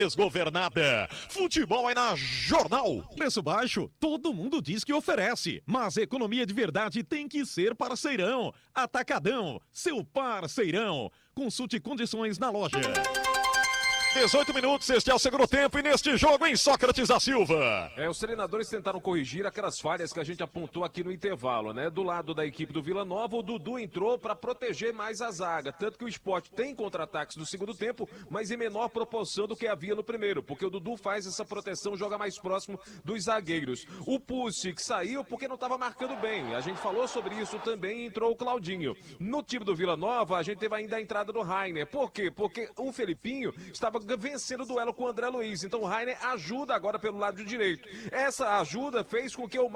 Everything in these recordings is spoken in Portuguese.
Desgovernada. Futebol é na Jornal. Preço baixo, todo mundo diz que oferece, mas economia de verdade tem que ser parceirão. Atacadão, seu parceirão. Consulte condições na loja. 18 minutos, este é o segundo tempo e neste jogo em Sócrates da Silva. Os treinadores tentaram corrigir aquelas falhas que a gente apontou aqui no intervalo, né? Do lado da equipe do Vila Nova, o Dudu entrou para proteger mais a zaga, tanto que o Sport tem contra-ataques no segundo tempo, mas em menor proporção do que havia no primeiro, porque o Dudu faz essa proteção, joga mais próximo dos zagueiros. O Pucci que saiu porque não estava marcando bem, a gente falou sobre isso também, entrou o Claudinho. No time do Vila Nova, a gente teve ainda a entrada do Rainer. Por quê? Porque o Felipinho estava vencendo o duelo com o André Luiz, então o Rainer ajuda agora pelo lado direito. Essa ajuda fez com que o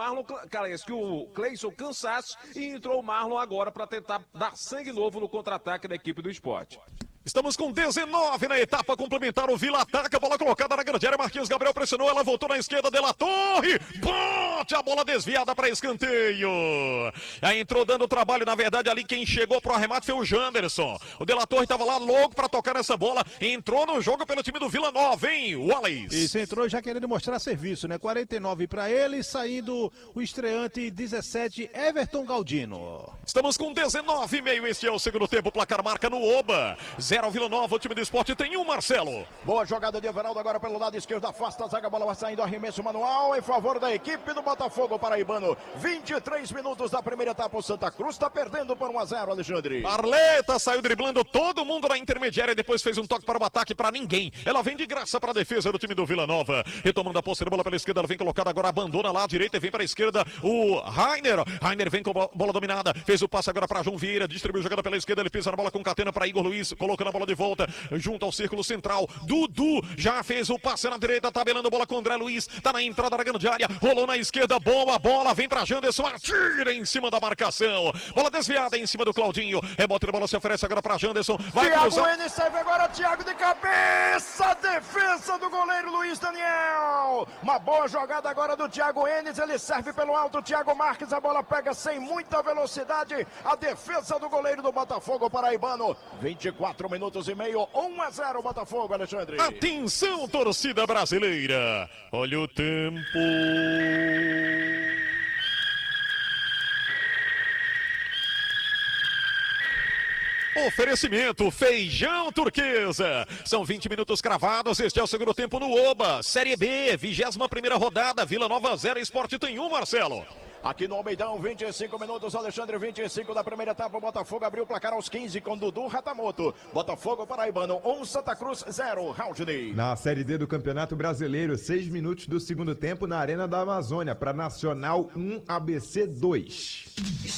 Cleison cansasse e entrou o Marlon agora para tentar dar sangue novo no contra-ataque da equipe do Sport. Estamos com 19 na etapa complementar, o Vila ataca, bola colocada na grande área, Marquinhos Gabriel pressionou, ela voltou na esquerda, De La Torre, bote a bola desviada para escanteio. Aí entrou dando trabalho, na verdade ali quem chegou pro arremate foi o Janderson. O De La Torre estava lá louco para tocar nessa bola, entrou no jogo pelo time do Vila Nova, hein, Wallace? Isso, entrou já querendo mostrar serviço, né? 49 para ele, saindo o estreante 17, Everton Galdino. Estamos com 19,5, este é o segundo tempo, placar marca no Oba. 0 Vila Nova, o time do Sport tem Marcelo. Boa jogada de Everaldo agora pelo lado esquerdo, afasta a zaga, a bola vai saindo, arremesso manual em favor da equipe do Botafogo paraibano. 23 minutos da primeira etapa, o Santa Cruz está perdendo por 1-0, Alexandre. Arleta saiu driblando todo mundo na intermediária e depois fez um toque para o ataque para ninguém. Ela vem de graça para a defesa do time do Vila Nova. Retomando a posse de bola pela esquerda, ela vem colocada agora, abandona lá à direita e vem para a esquerda o Rainer. Rainer vem com a bola dominada, fez o passe agora para João Vieira, distribuiu jogada pela esquerda, ele pisa na bola com catena para Igor Luiz, colocando a bola de volta junto ao círculo central. Dudu já fez o passe na direita, tabelando a bola com o André Luiz, tá na entrada da grande área, rolou na esquerda, boa bola, vem para Janderson, atira em cima da marcação, bola desviada em cima do Claudinho, rebote da bola se oferece agora para Janderson, vai Thiago Enes serve agora, Thiago de cabeça, defesa do goleiro Luiz Daniel, uma boa jogada agora do Thiago Enes, ele serve pelo alto, Thiago Marques, a bola pega sem muita velocidade, a defesa do goleiro do Botafogo paraibano. 24 minutos e meio, 1-0 Botafogo, Alexandre. Atenção, torcida brasileira, olha o tempo. Oferecimento Feijão Turquesa. São 20 minutos cravados, este é o segundo tempo no Oba. Série B, 21ª rodada, Vila Nova 0, Sport tem 1, Marcelo. Aqui no Almeidão, 25 minutos, Alexandre, 25 da primeira etapa, o Botafogo abriu o placar aos 15 com Dudu Ratamoto. Botafogo paraibano, 1, Santa Cruz 0, Raudney. Na Série D do Campeonato Brasileiro, 6 minutos do segundo tempo na Arena da Amazônia, para Nacional 1, ABC 2.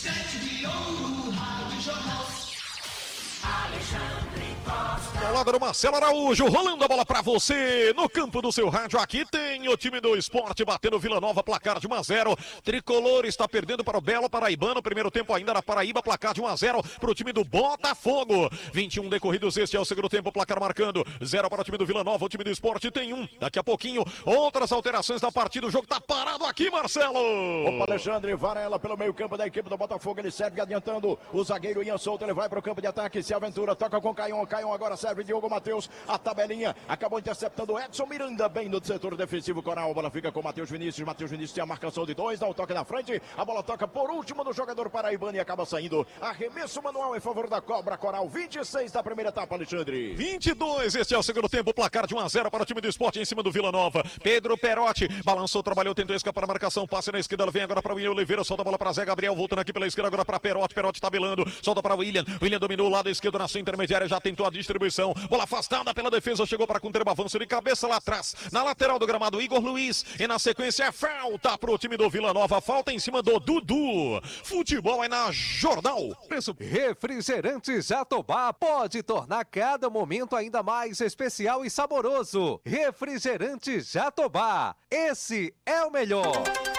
Ao lado do Marcelo Araújo, rolando a bola pra você, no campo do seu rádio, aqui tem o time do Sport batendo Vila Nova, placar de 1-0, Tricolor está perdendo para o Belo Paraibano, primeiro tempo ainda na Paraíba, placar de 1-0 para o time do Botafogo, 21 decorridos, este é o segundo tempo, placar marcando, 0 para o time do Vila Nova, o time do Sport tem 1, daqui a pouquinho, outras alterações da partida, o jogo tá parado aqui, Marcelo. Opa, Alexandre, Varela pelo meio campo da equipe do Botafogo, ele serve adiantando, o zagueiro Ian Souto, ele vai para o campo de ataque, se aventura, toca com Caion agora serve Diogo Matheus, a tabelinha, acabou interceptando o Edson Miranda, bem no setor defensivo, Coral, a bola fica com o Matheus Vinícius tem a marcação de 2, dá o toque na frente, a bola toca por último no jogador paraibano e acaba saindo, arremesso manual em favor da Cobra, Coral, 26 da primeira etapa, Alexandre. 22, este é o segundo tempo, placar de 1-0 para o time do Sport em cima do Vila Nova, Pedro Perotti, balançou, trabalhou, tentou escapar a marcação, passe na esquerda, vem agora para o William Oliveira, solta a bola para Zé Gabriel, voltando aqui pela esquerda agora para Perotti tabelando, solta para o William dominou o lado esquerdo na sua intermediária, já tentou a distribuição, bola afastada pela defesa, chegou para Cuntreba, avanço de cabeça lá atrás, na lateral do gramado, Igor Luiz, e na sequência é falta pro time do Vila Nova, falta em cima do Dudu. Futebol é na Jornal. Refrigerante Jatobá pode tornar cada momento ainda mais especial e saboroso. Refrigerante Jatobá, esse é o melhor.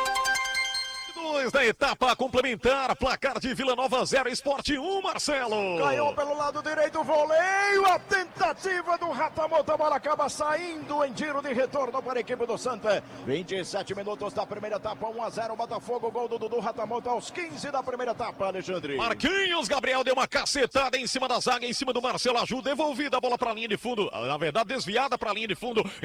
2 da etapa complementar, placar de Vila Nova 0, Sport 1, Marcelo. Caiu pelo lado direito, voleio, a tentativa do Ratamoto, a bola acaba saindo em tiro de retorno para a equipe do Santa. 27 minutos da primeira etapa, 1-0, Botafogo, gol do Dudu Ratamoto aos 15 da primeira etapa, Alexandre. Marquinhos Gabriel deu uma cacetada em cima da zaga, em cima do Marcelo Aju, devolvida a bola para a linha de fundo, na verdade desviada para a linha de fundo,